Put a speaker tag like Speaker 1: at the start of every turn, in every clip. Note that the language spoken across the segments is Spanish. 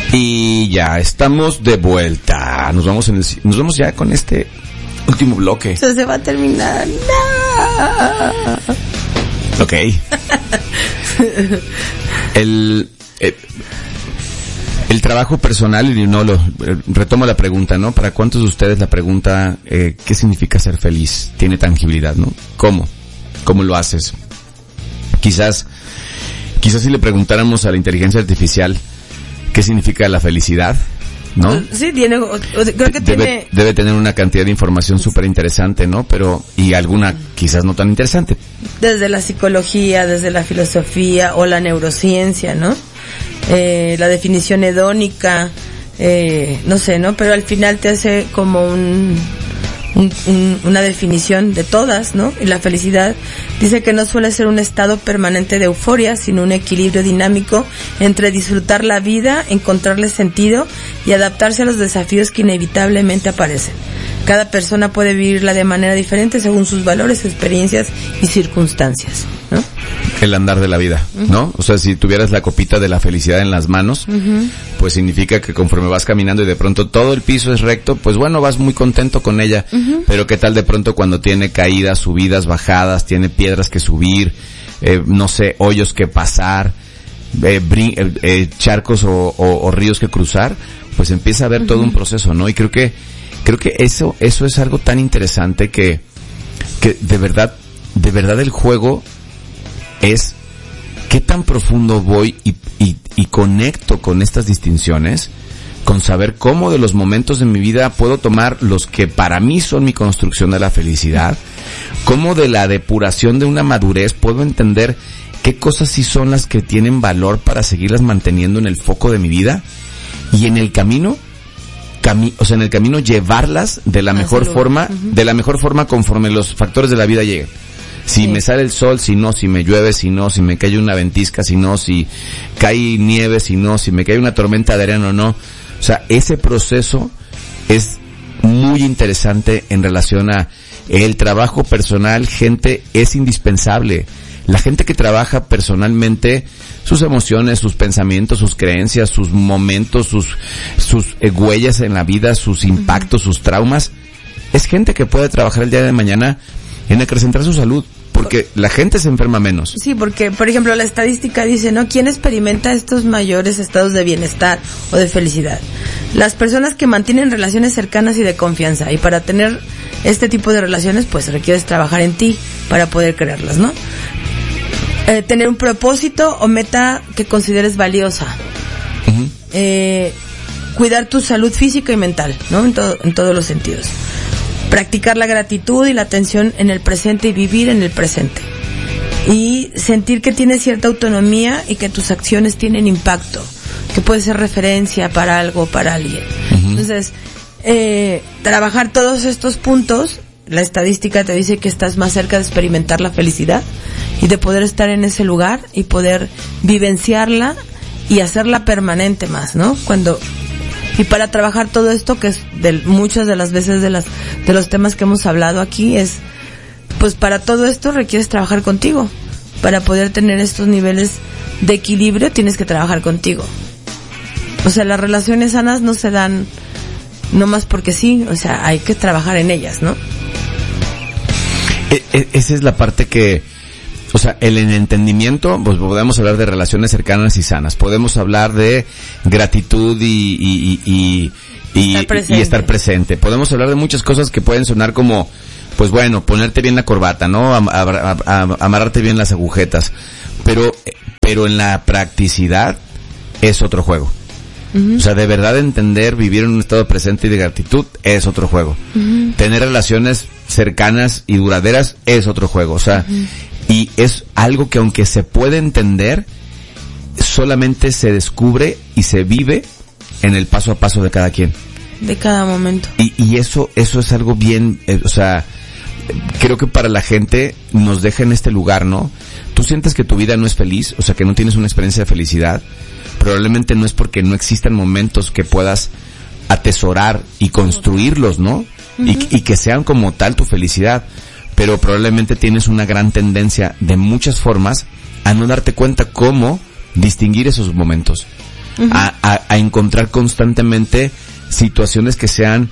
Speaker 1: Y ya estamos de vuelta. Nos vamos ya con este último bloque.
Speaker 2: Eso se va a terminar. No.
Speaker 1: Ok. El trabajo personal, y no retomo la pregunta, ¿no? Para cuántos de ustedes la pregunta ¿qué significa ser feliz? Tiene tangibilidad, ¿no? ¿Cómo lo haces? Quizás si le preguntáramos a la inteligencia artificial ¿qué significa la felicidad? ¿No?
Speaker 2: Sí, creo que
Speaker 1: debe tener una cantidad de información súper interesante, ¿no? Y alguna quizás no tan interesante.
Speaker 2: Desde la psicología, desde la filosofía o la neurociencia, ¿no? La definición hedónica, no sé, ¿no? Pero al final te hace como una definición de todas, ¿no? Y la felicidad dice que no suele ser un estado permanente de euforia, sino un equilibrio dinámico entre disfrutar la vida, encontrarle sentido y adaptarse a los desafíos que inevitablemente aparecen. Cada persona puede vivirla de manera diferente según sus valores, experiencias y circunstancias, ¿no?
Speaker 1: El andar de la vida, ¿no? O sea, si tuvieras la copita de la felicidad en las manos, pues significa que conforme vas caminando y de pronto todo el piso es recto, pues bueno, vas muy contento con ella. Pero qué tal de pronto cuando tiene caídas, subidas, bajadas, tiene piedras que subir, no sé, hoyos que pasar, charcos o ríos que cruzar, pues empieza a haber todo un proceso, ¿no? Y creo que eso es algo tan interesante que de verdad el juego es qué tan profundo voy y conecto con estas distinciones, con saber cómo de los momentos de mi vida puedo tomar los que para mí son mi construcción de la felicidad, cómo de la depuración de una madurez puedo entender qué cosas sí son las que tienen valor para seguirlas manteniendo en el foco de mi vida, y en el camino llevarlas de la mejor forma, conforme los factores de la vida lleguen. Si me sale el sol, si me llueve, si me cae una ventisca, si cae nieve, si me cae una tormenta de arena o no. O sea, ese proceso es muy interesante en relación a el trabajo personal. Gente, es indispensable. La gente que trabaja personalmente sus emociones, sus pensamientos, sus creencias, sus momentos, sus huellas en la vida, sus impactos, sus traumas, es gente que puede trabajar el día de mañana en acrecentar su salud, porque la gente se enferma menos.
Speaker 2: Sí, porque, por ejemplo, la estadística dice, ¿no? ¿Quién experimenta estos mayores estados de bienestar o de felicidad? Las personas que mantienen relaciones cercanas y de confianza. Y para tener este tipo de relaciones, pues requieres trabajar en ti para poder crearlas, ¿no? Tener un propósito o meta que consideres valiosa. Cuidar tu salud física y mental, ¿no? En todos los sentidos. Practicar la gratitud y la atención en el presente y vivir en el presente. Y sentir que tienes cierta autonomía y que tus acciones tienen impacto, que puede ser referencia para algo, para alguien. Entonces, trabajar todos estos puntos, la estadística te dice que estás más cerca de experimentar la felicidad y de poder estar en ese lugar y poder vivenciarla y hacerla permanente más, ¿no? Y para trabajar todo esto, que es muchas de las veces de los temas que hemos hablado aquí, es, pues para todo esto requieres trabajar contigo. Para poder tener estos niveles de equilibrio tienes que trabajar contigo. O sea, las relaciones sanas no se dan nomás porque sí, o sea, hay que trabajar en ellas, ¿no?
Speaker 1: Esa es la parte que, o sea, el entendimiento, pues podemos hablar de relaciones cercanas y sanas, podemos hablar de gratitud y estar presente, podemos hablar de muchas cosas que pueden sonar como, pues bueno, ponerte bien la corbata, ¿no? Amarrarte bien las agujetas, pero en la practicidad es otro juego. O sea, de verdad entender, vivir en un estado presente y de gratitud es otro juego. Tener relaciones cercanas y duraderas es otro juego. O sea, y es algo que aunque se puede entender, solamente se descubre y se vive en el paso a paso de cada quien.
Speaker 2: De cada momento.
Speaker 1: Y eso es algo bien, o sea, creo que para la gente nos deja en este lugar, ¿no? Tú sientes que tu vida no es feliz, o sea, que no tienes una experiencia de felicidad. Probablemente no es porque no existan momentos que puedas atesorar y construirlos, ¿no? Y que sean como tal tu felicidad. Pero probablemente tienes una gran tendencia de muchas formas a no darte cuenta cómo distinguir esos momentos. a encontrar constantemente situaciones que sean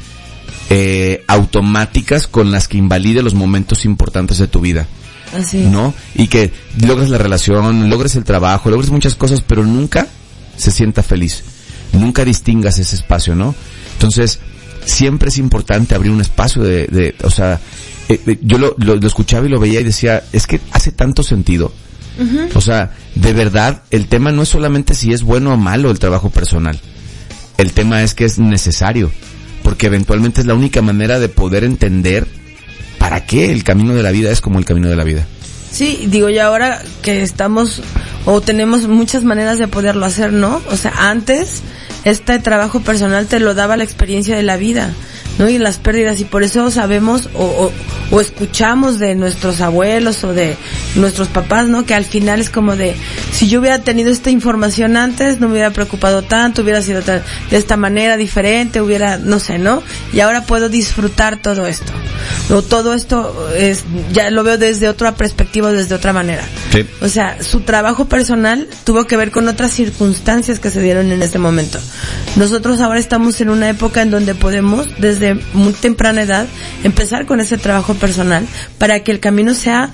Speaker 1: automáticas con las que invalide los momentos importantes de tu vida.
Speaker 2: Así.
Speaker 1: ¿No? Y que logres la relación, logres el trabajo, logres muchas cosas, pero nunca se sienta feliz. Nunca distingas ese espacio, ¿no? Entonces, siempre es importante abrir un espacio o sea, yo lo escuchaba y lo veía y decía, es que hace tanto sentido. Uh-huh. O sea, de verdad, el tema no es solamente si es bueno o malo el trabajo personal. El tema es que es necesario, porque eventualmente es la única manera de poder entender para qué el camino de la vida es como el camino de la vida.
Speaker 2: Sí, digo, y ahora que estamos o tenemos muchas maneras de poderlo hacer, ¿no? O sea, antes este trabajo personal te lo daba la experiencia de la vida, ¿no? Y las pérdidas, y por eso sabemos o escuchamos de nuestros abuelos o de nuestros papás, ¿no? Que al final es como de, si yo hubiera tenido esta información antes, no me hubiera preocupado tanto, hubiera sido de esta manera diferente, hubiera, no sé, ¿no? Y ahora puedo disfrutar todo esto. O todo esto es, ya lo veo desde otra perspectiva, desde otra manera.
Speaker 1: Sí.
Speaker 2: O sea, su trabajo personal tuvo que ver con otras circunstancias que se dieron en este momento. Nosotros ahora estamos en una época en donde podemos, desde muy temprana edad, empezar con ese trabajo personal para que el camino sea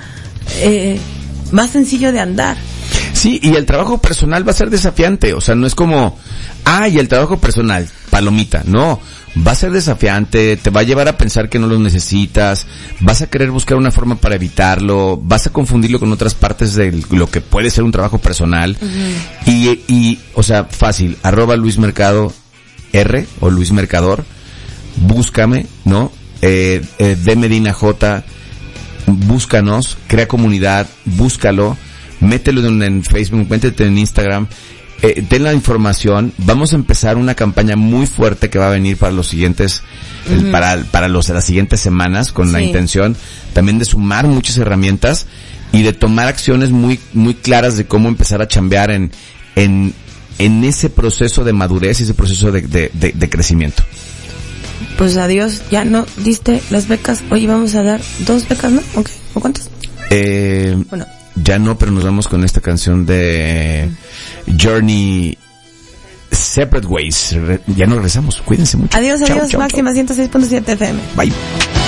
Speaker 2: más sencillo de andar.
Speaker 1: Sí, y el trabajo personal va a ser desafiante, o sea, no es como, y el trabajo personal, palomita, no, va a ser desafiante, te va a llevar a pensar que no lo necesitas, vas a querer buscar una forma para evitarlo, vas a confundirlo con otras partes de lo que puede ser un trabajo personal, uh-huh. y o sea, fácil, @LuisMercado R o Luis Mercador, búscame, ¿no? De Medina J, búscanos, crea comunidad, búscalo, mételo en Facebook, métete en Instagram, ten la información. Vamos a empezar una campaña muy fuerte que va a venir para los siguientes, uh-huh. para las siguientes semanas, con la intención también de sumar muchas herramientas y de tomar acciones muy, muy claras de cómo empezar a chambear en ese proceso de madurez y ese proceso de crecimiento.
Speaker 2: Pues adiós, ya no diste las becas. Oye, vamos a dar 2 becas, ¿no? Okay. ¿O cuántas?
Speaker 1: Bueno. Ya no, pero nos vamos con esta canción de Journey, Separate Ways. Ya no regresamos. Cuídense mucho.
Speaker 2: Adiós, chau, adiós. Chau, Máxima chau. 106.7 FM.
Speaker 1: Bye.